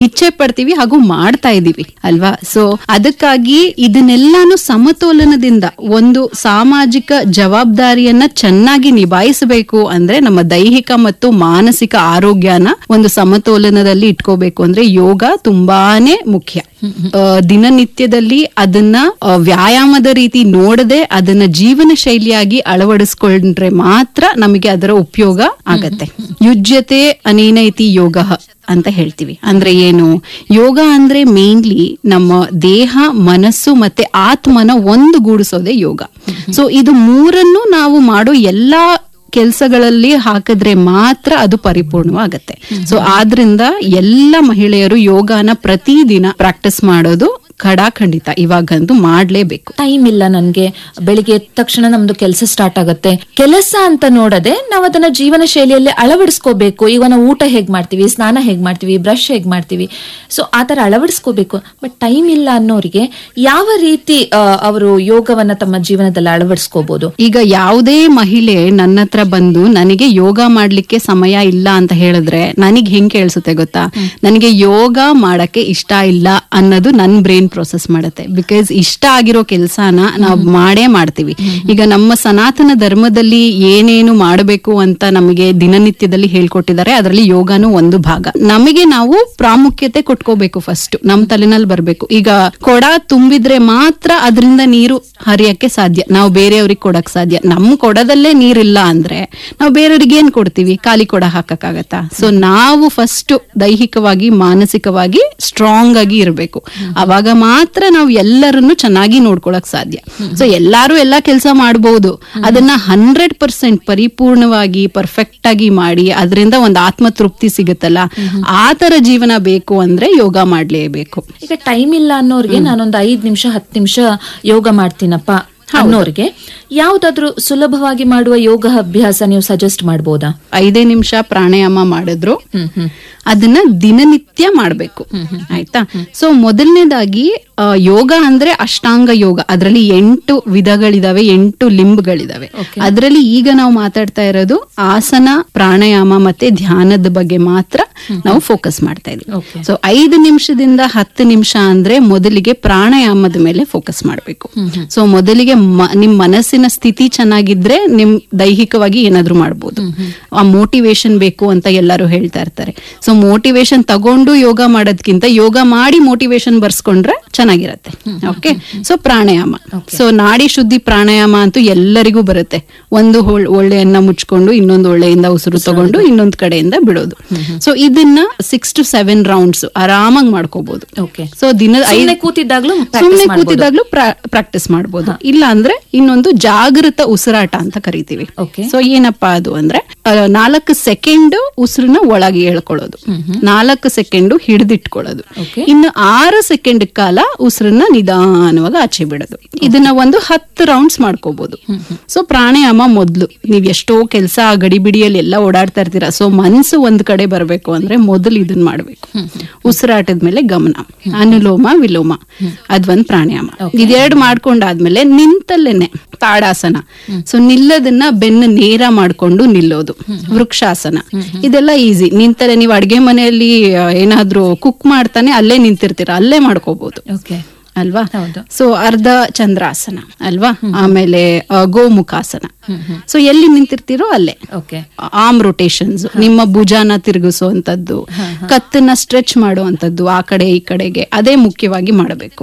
ಇಚ್ಛೆ ಪಡ್ತೀವಿ ಹಾಗೂ ಮಾಡ್ತಾ ಇದೀವಿ ಅಲ್ವಾ. ಸೊ ಅದಕ್ಕಾಗಿ ಇದನ್ನೆಲ್ಲಾನು ಸಮತೋಲನದಿಂದ ಒಂದು ಸಾಮಾಜಿಕ ಜವಾಬ್ದಾರಿಯನ್ನ ಚೆನ್ನಾಗಿ ನಿಭಾಯಿಸಬೇಕು ಅಂದ್ರೆ ನಮ್ಮ ದೈಹಿಕ ಮತ್ತು ಮಾನಸಿಕ ಆರೋಗ್ಯನ ಒಂದು ಸಮತೋಲನದಲ್ಲಿ ಇಟ್ಕೋಬೇಕು ಅಂದ್ರೆ ಯೋಗ ತುಂಬಾನೇ ಮುಖ್ಯ. ದಿನನಿತ್ಯದಲ್ಲಿ ಅದನ್ನ ವ್ಯಾಯಾಮದ ರೀತಿ ನೋಡದೆ ಅದನ್ನ ಜೀವನ ಶೈಲಿಯಾಗಿ ಅಳವಡಿಸ್ಕೊಂಡ್ರೆ ಮಾತ್ರ ನಮಗೆ ಅದರ ಉಪಯೋಗ ಆಗತ್ತೆ. ಯುಜ್ಯತೆ ಅನೇನೈತಿ ಯೋಗ ಅಂತ ಹೇಳ್ತೀವಿ. ಅಂದ್ರೆ ಏನು? ಯೋಗ ಅಂದ್ರೆ ಮೇನ್ಲಿ ನಮ್ಮ ದೇಹ, ಮನಸ್ಸು ಮತ್ತೆ ಆತ್ಮನ ಒಂದುಗೂಡಿಸೋದೇ ಯೋಗ. ಸೊ ಇದು ಮೂರನ್ನು ನಾವು ಮಾಡೋ ಎಲ್ಲಾ ಕೆಲಸಗಳಲ್ಲಿ ಹಾಕಿದ್ರೆ ಮಾತ್ರ ಅದು ಪರಿಪೂರ್ಣವಾಗತ್ತೆ. ಸೊ ಆದ್ರಿಂದ ಎಲ್ಲ ಮಹಿಳೆಯರು ಯೋಗನ ಪ್ರತಿದಿನ ಪ್ರಾಕ್ಟೀಸ್ ಮಾಡೋದು ಖಂಡಿತ ಇವಾಗಂತೂ ಮಾಡ್ಲೇಬೇಕು. ಟೈಮ್ ಇಲ್ಲ ನನ್ಗೆ, ಬೆಳಿಗ್ಗೆ ಎದ್ದ ತಕ್ಷಣ ನಮ್ದು ಕೆಲಸ ಸ್ಟಾರ್ಟ್ ಆಗತ್ತೆ. ಕೆಲಸ ಅಂತ ನೋಡದೆ ನಾವು ಅದನ್ನ ಜೀವನ ಶೈಲಿಯಲ್ಲಿ ಅಳವಡಿಸ್ಕೋಬೇಕು. ಈಗ ನಾವು ಊಟ ಹೇಗ್ ಮಾಡ್ತೀವಿ, ಸ್ನಾನ ಹೇಗ್ ಮಾಡ್ತೀವಿ, ಬ್ರಷ್ ಹೇಗ್ ಮಾಡ್ತೀವಿ, ಸೊ ಆತರ ಅಳವಡಿಸ್ಕೋಬೇಕು. ಬಟ್ ಟೈಮ್ ಇಲ್ಲ ಅನ್ನೋರಿಗೆ ಯಾವ ರೀತಿ ಅವರು ಯೋಗವನ್ನ ತಮ್ಮ ಜೀವನದಲ್ಲಿ ಅಳವಡಿಸ್ಕೋಬಹುದು? ಈಗ ಯಾವುದೇ ಮಹಿಳೆ ನನ್ನ ಹತ್ರ ಬಂದು ನನಗೆ ಯೋಗ ಮಾಡ್ಲಿಕ್ಕೆ ಸಮಯ ಇಲ್ಲ ಅಂತ ಹೇಳಿದ್ರೆ ನನಗ್ ಹೆಂಗ್ ಕೇಳಿಸುತ್ತೆ ಗೊತ್ತಾ? ನನಗೆ ಯೋಗ ಮಾಡಕ್ಕೆ ಇಷ್ಟ ಇಲ್ಲ ಅನ್ನೋದು ನನ್ ಬ್ರೈನ್ ಪ್ರೋಸೆಸ್ ಮಾಡುತ್ತೆ. ಬಿಕಾಸ್ ಇಷ್ಟ ಆಗಿರೋ ಕೆಲ್ಸಾನ ನಾವು ಮಾಡೇ ಮಾಡ್ತೀವಿ. ಈಗ ನಮ್ಮ ಸನಾತನ ಧರ್ಮದಲ್ಲಿ ಏನೇನು ಮಾಡಬೇಕು ಅಂತ ನಮಗೆ ದಿನನಿತ್ಯದಲ್ಲಿ ಹೇಳ್ಕೊಟ್ಟಿದ್ದಾರೆ, ಅದರಲ್ಲಿ ಯೋಗನೂ ಒಂದು ಭಾಗ. ನಮಗೆ ನಾವು ಪ್ರಾಮುಖ್ಯತೆ ಕೊಟ್ಕೋಬೇಕು. ಫಸ್ಟ್ ನಮ್ ತಲೆನಲ್ಲಿ ಬರ್ಬೇಕು. ಈಗ ಕೊಡ ತುಂಬಿದ್ರೆ ಮಾತ್ರ ಅದರಿಂದ ನೀರು ಹರಿಯಕ್ಕೆ ಸಾಧ್ಯ, ನಾವು ಬೇರೆಯವ್ರಿಗೆ ಕೊಡಕ್ ಸಾಧ್ಯ. ನಮ್ಮ ಕೊಡದಲ್ಲೇ ನೀರಿಲ್ಲ ಅಂದ್ರೆ ನಾವು ಬೇರೆಯವ್ರಿಗೆ ಏನ್ ಕೊಡ್ತೀವಿ? ಖಾಲಿ ಕೊಡ ಹಾಕಕ್ಕಾಗತ್ತಾ? ಸೊ ನಾವು ಫಸ್ಟ್ ದೈಹಿಕವಾಗಿ ಮಾನಸಿಕವಾಗಿ ಸ್ಟ್ರಾಂಗ್ ಆಗಿ ಇರಬೇಕು. ಅವಾಗ ಮಾತ್ರ ನಾವು ಎಲ್ಲರನ್ನು ಚೆನ್ನಾಗಿ ನೋಡ್ಕೊಳಕ್ ಸಾಧ್ಯ. ಸೊ ಎಲ್ಲಾರು ಎಲ್ಲಾ ಕೆಲಸ ಮಾಡಬಹುದು, ಅದನ್ನ 100% ಪರಿಪೂರ್ಣವಾಗಿ ಪರ್ಫೆಕ್ಟ್ ಆಗಿ ಮಾಡಿ ಅದರಿಂದ ಒಂದು ಆತ್ಮ ತೃಪ್ತಿ ಸಿಗುತ್ತಲ್ಲ, ಆ ತರ ಜೀವನ ಬೇಕು ಅಂದ್ರೆ ಯೋಗ ಮಾಡ್ಲೇಬೇಕು. ಈಗ ಟೈಮ್ ಇಲ್ಲ ಅನ್ನೋರ್ಗೆ ನಾನೊಂದು 5 ನಿಮಿಷ 10 ನಿಮಿಷ ಯೋಗ ಮಾಡ್ತೀನಪ್ಪ ಅನ್ನೋರ್ಗೆ ಯಾವ್ದಾದ್ರು ಸುಲಭವಾಗಿ ಮಾಡುವ ಯೋಗ ಅಭ್ಯಾಸ ನೀವು ಸಜೆಸ್ಟ್ ಮಾಡಬಹುದಾ? 5 ನಿಮಿಷ ಪ್ರಾಣಾಯಾಮ ಮಾಡಿದ್ರು ಅದನ್ನ ದಿನನಿತ್ಯ ಮಾಡ್ಬೇಕು. ಆಯ್ತಾ? ಸೊ ಮೊದಲನೇದಾಗಿ ಯೋಗ ಅಂದ್ರೆ ಅಷ್ಟಾಂಗ ಯೋಗ. ಅದರಲ್ಲಿ 8 ವಿಧಗಳಿದಾವೆ, 8 ಲಿಂಬ್ಗಳಿದಾವೆ. ಅದರಲ್ಲಿ ಈಗ ನಾವು ಮಾತಾಡ್ತಾ ಇರೋದು ಆಸನ, ಪ್ರಾಣಾಯಾಮ ಮತ್ತೆ ಧ್ಯಾನದ ಬಗ್ಗೆ ಮಾತ್ರ ನಾವು ಫೋಕಸ್ ಮಾಡ್ತಾ ಇದೀವಿ. ಸೊ 5 ನಿಮಿಷದಿಂದ 10 ನಿಮಿಷ ಅಂದ್ರೆ ಮೊದಲಿಗೆ ಪ್ರಾಣಾಯಾಮದ ಮೇಲೆ ಫೋಕಸ್ ಮಾಡ್ಬೇಕು. ಸೊ ಮೊದಲಿಗೆ ನಿಮ್ ಮನಸ್ಸಿನ ಸ್ಥಿತಿ ಚೆನ್ನಾಗಿದ್ರೆ ನಿಮ್ ದೈಹಿಕವಾಗಿ ಏನಾದ್ರು ಮಾಡ್ಬೋದು. ಆ ಮೋಟಿವೇಶನ್ ಬೇಕು ಅಂತ ಎಲ್ಲರೂ ಹೇಳ್ತಾ ಇರ್ತಾರೆ. ಸೊ ಮೋಟಿವೇಶನ್ ತಗೊಂಡು ಯೋಗ ಮಾಡೋದ್ಕಿಂತ ಯೋಗ ಮಾಡಿ ಮೋಟಿವೇಶನ್ ಬರ್ಸ್ಕೊಂಡ್ರೆ ಚೆನ್ನಾಗಿರತ್ತೆ. ಓಕೆ. ಸೊ ಪ್ರಾಣಾಯಾಮ, ಸೊ ನಾಡಿ ಶುದ್ಧಿ ಪ್ರಾಣಾಯಾಮ ಅಂತೂ ಎಲ್ಲರಿಗೂ ಬರುತ್ತೆ. ಒಂದು ಒಳ್ಳೆಯನ್ನ ಮುಚ್ಕೊಂಡು ಇನ್ನೊಂದು ಒಳ್ಳೆಯಿಂದ ಉಸಿರು ತಗೊಂಡು ಇನ್ನೊಂದು ಕಡೆಯಿಂದ ಬಿಡೋದು. ಸೊ ಇದನ್ನ 6 to 7 ರೌಂಡ್ಸ್ ಆರಾಮಾಗಿ ಮಾಡ್ಕೋಬಹುದು. ಸೊ ದಿನದ ಸುಮ್ಮನೆ ಕೂತಿದ್ದಾಗ್ಲೂ ಪ್ರಾಕ್ಟೀಸ್ ಮಾಡಬಹುದು. ಇಲ್ಲ ಅಂದ್ರೆ ಇನ್ನೊಂದು ಜಾಗೃತ ಉಸಿರಾಟ ಅಂತ ಕರಿತೀವಿ. ಸೊ ಏನಪ್ಪಾ ಅದು ಅಂದ್ರೆ 4 ಸೆಕೆಂಡ್ ಉಸಿರನ್ನ ಒಳಗೆ ಎಳ್ಕೊಳ್ಳೋದು, 4 ಸೆಕೆಂಡ್ ಹಿಡಿದಿಟ್ಕೊಳ್ಳೋದು, ಇನ್ನು 6 ಸೆಕೆಂಡ್ ಕಾಲ ಉಸಿರನ್ನ ನಿಧಾನವಾಗಿ ಆಚೆ ಬಿಡೋದು. ಇದನ್ನ ಒಂದು 10 ರೌಂಡ್ಸ್ ಮಾಡ್ಕೋಬಹುದು. ಸೊ ಪ್ರಾಣಾಯಾಮ ಮೊದ್ಲು ನೀವ್ ಎಷ್ಟೋ ಕೆಲಸ ಗಡಿಬಿಡಿಯಲ್ಲಿ ಎಲ್ಲ ಓಡಾಡ್ತಾ ಇರ್ತೀರಾ. ಸೊ ಮನ್ಸು ಒಂದ್ ಕಡೆ ಬರ್ಬೇಕು ಅಂದ್ರೆ ಮೊದಲು ಇದನ್ನ ಮಾಡ್ಬೇಕು. ಉಸಿರಾಟದ ಮೇಲೆ ಗಮನ, ಅನುಲೋಮ ವಿಲೋಮ, ಅದೊಂದ್ ಪ್ರಾಣಾಯಾಮ. ಇದೆರಡು ಮಾಡ್ಕೊಂಡಾದ್ಮೇಲೆ ನಿಂತಲ್ಲೇನೆ ತಾಡಾಸನ. ಸೊ ನಿಲ್ಲದನ್ನ ಬೆನ್ನು ನೇರ ಮಾಡ್ಕೊಂಡು ನಿಲ್ಲೋದು, ವೃಕ್ಷಾಸನ. ಇದೆಲ್ಲ ಈಸಿ. ನಿಂತರೆ ನೀವು ಅಡ್ಗೆ ಮನೆಯಲ್ಲಿ ಏನಾದ್ರೂ ಕುಕ್ ಮಾಡ್ತಾನೆ ಅಲ್ಲೇ ನಿಂತಿರ್ತೀರ, ಅಲ್ಲೇ ಮಾಡ್ಕೋಬಹುದು ಅಲ್ವಾ. ಸೊ ಅರ್ಧ ಚಂದ್ರಾಸನ ಅಲ್ವಾ. ಆಮೇಲೆ ಗೋಮುಖಾಸನ. ಸೊ ಎಲ್ಲಿ ನಿಂತಿರ್ತೀರೋ ಅಲ್ಲೇ. ಆರ್ಮ್ ರೊಟೇಷನ್ಸ್, ನಿಮ್ಮ ಭುಜಾನ ತಿರುಗಿಸುವಂತದ್ದು, ಕತ್ತನ್ನ ಸ್ಟ್ರೆಚ್ ಮಾಡುವಂತದ್ದು ಆ ಕಡೆ ಈ ಕಡೆಗೆ, ಅದೇ ಮುಖ್ಯವಾಗಿ ಮಾಡಬೇಕು.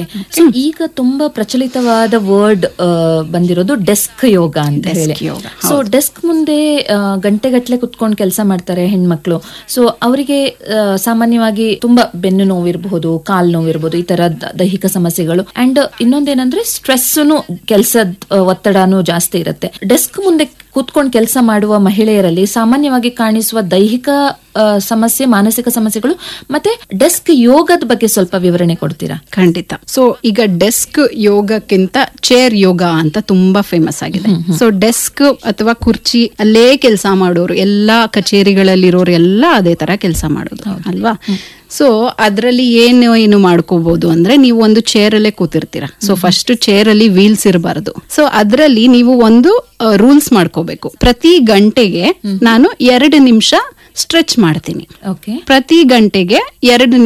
ಈಗ ತುಂಬಾ ಪ್ರಚಲಿತವಾದ ವರ್ಡ್ ಬಂದಿರೋದು ಡೆಸ್ಕ್ ಯೋಗ ಅಂತ ಹೇಳಿ. ಸೊ ಡೆಸ್ಕ್ ಮುಂದೆ ಗಂಟೆಗಟ್ಲೆ ಕುತ್ಕೊಂಡು ಕೆಲಸ ಮಾಡ್ತಾರೆ ಹೆಣ್ಮಕ್ಳು. ಸೊ ಅವರಿಗೆ ಸಾಮಾನ್ಯವಾಗಿ ತುಂಬಾ ಬೆನ್ನು ನೋವಿರಬಹುದು, ಕಾಲ್ ನೋವಿರಬಹುದು, ಈ ತರ ದೈಹಿಕ ಸಮಸ್ಯೆಗಳು. ಅಂಡ್ ಇನ್ನೊಂದೇನಂದ್ರೆ ಸ್ಟ್ರೆಸ್ನು, ಕೆಲಸದ ಒತ್ತಡನೂ ಜಾಸ್ತಿ ಇರುತ್ತೆ. ಡೆಸ್ಕ್ ಮುಂದೆ ಕೂತ್ಕೊಂಡು ಕೆಲಸ ಮಾಡುವ ಮಹಿಳೆಯರಲ್ಲಿ ಸಾಮಾನ್ಯವಾಗಿ ಕಾಣಿಸುವ ದೈಹಿಕ ಸಮಸ್ಯೆ, ಮಾನಸಿಕ ಸಮಸ್ಯೆಗಳು ಮತ್ತೆ ಡೆಸ್ಕ್ ಯೋಗದ ಬಗ್ಗೆ ಸ್ವಲ್ಪ ವಿವರಣೆ ಕೊಡ್ತೀರಾ? ಖಂಡಿತ. ಸೊ ಈಗ ಡೆಸ್ಕ್ ಯೋಗಕ್ಕಿಂತ ಚೇರ್ ಯೋಗ ಅಂತ ತುಂಬಾ ಫೇಮಸ್ ಆಗಿದೆ. ಸೊ ಡೆಸ್ಕ್ ಅಥವಾ ಕುರ್ಚಿ ಅಲ್ಲೇ ಕೆಲಸ ಮಾಡೋರು, ಎಲ್ಲಾ ಕಚೇರಿಗಳಲ್ಲಿರೋರು ಎಲ್ಲ ಅದೇ ತರ ಕೆಲಸ ಮಾಡೋದು ಅಲ್ವಾ. ಸೊ ಅದ್ರಲ್ಲಿ ಏನು ಮಾಡ್ಕೋಬಹುದು ಅಂದ್ರೆ, ನೀವು ಒಂದು ಚೇರ್ ಅಲ್ಲೇ ಕೂತಿರ್ತೀರಾ. ಸೊ ಫಸ್ಟ್ ಚೇರ್ ಅಲ್ಲಿ ವೀಲ್ಸ್ ಇರಬಾರ್ದು. ಸೊ ಅದ್ರಲ್ಲಿ ನೀವು ಒಂದು ರೂಲ್ಸ್ ಮಾಡ್ಕೋಬೇಕು. ಪ್ರತಿ ಗಂಟೆಗೆ ನಾನು 2 ನಿಮಿಷ ಸ್ಟ್ರೆಚ್ ಮಾಡ್ತೀನಿ. ಪ್ರತಿ ಗಂಟೆಗೆ 2